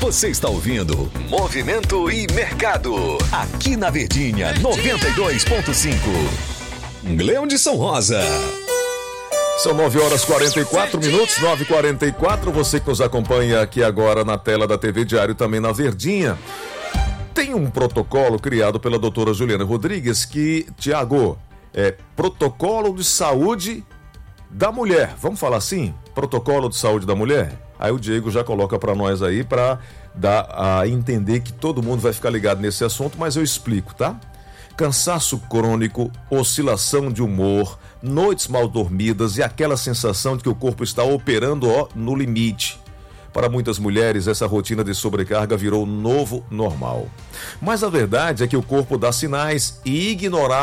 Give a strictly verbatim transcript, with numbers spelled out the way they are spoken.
Você está ouvindo Movimento e Mercado, aqui na Verdinha noventa e dois ponto cinco. Leão de São Rosa. São nove horas e quarenta e quatro minutos, nove e quarenta e quatro. Você que nos acompanha aqui agora na tela da T V Diário, também na Verdinha. Tem um protocolo criado pela doutora Juliana Rodrigues que, Tiago, é protocolo de saúde da mulher. Vamos falar assim? Protocolo de saúde da mulher? Aí o Diego já coloca para nós aí para dar a entender que todo mundo vai ficar ligado nesse assunto, mas eu explico, tá? Cansaço crônico, oscilação de humor, noites mal dormidas e aquela sensação de que o corpo está operando ó, no limite. Para muitas mulheres, essa rotina de sobrecarga virou novo normal. Mas a verdade é que o corpo dá sinais e ignorar